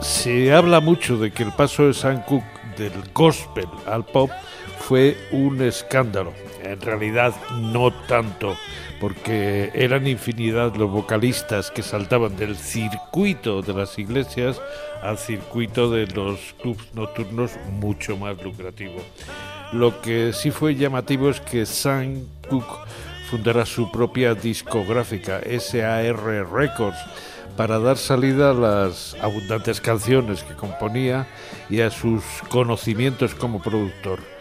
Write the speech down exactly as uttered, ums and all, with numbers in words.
Se habla mucho de que el paso de Sam Cooke del gospel al pop fue un escándalo. En realidad no tanto, porque eran infinidad los vocalistas que saltaban del circuito de las iglesias al circuito de los clubs nocturnos, mucho más lucrativo. Lo que sí fue llamativo es que Sam Cooke fundara su propia discográfica, S A R Records, para dar salida a las abundantes canciones que componía y a sus conocimientos como productor.